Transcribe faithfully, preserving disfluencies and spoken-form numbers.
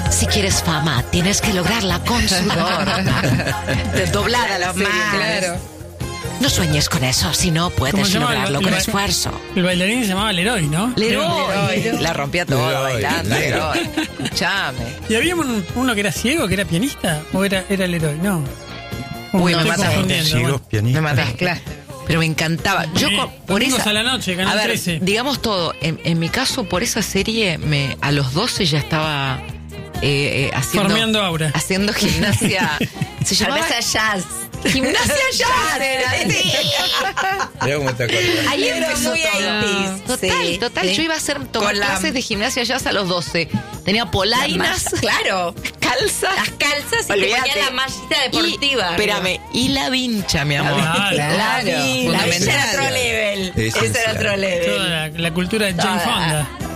Si quieres fama, tienes que lograrla con sudor. Doblada la serie. Claro. No sueñes con eso, si no puedes lograrlo el, con el, esfuerzo. El bailarín se llamaba Leroy, ¿no? Leroy. Leroy. La rompía toda Leroy, bailando. Leroy. Leroy. Escuchame. ¿Y había un, uno que era ciego, que era pianista? ¿O era, era Leroy? No. Uy, me estoy mataste. confundiendo, Ciegos bueno. pianistas. Me mataste. Claro. Pero me encantaba. Yo Sí, con- por domingos esa, a la noche, Canal a ver, trece. digamos todo. En, en mi caso, por esa serie, me a los doce ya estaba eh, eh, haciendo Formeando aura. haciendo gimnasia. Se llamaba Gimnasia jazz. Gimnasia Jazz. Era, sí. Mirá cómo te acordás. Ahí Era empezó muy todo. eighties. Total, Sí, total. sí. Yo iba a hacer tomar Con la- clases de gimnasia jazz a los doce. Tenía polainas, Claro. calzas. Las calzas y te Olvídate. ponían la mallita deportiva. Y, espérame, y la vincha, mi amor. Ah, Claro. La La vincha. vincha era otro level. Es Ese era esencial. otro level. Toda la, la cultura de Jane Toda. Fonda.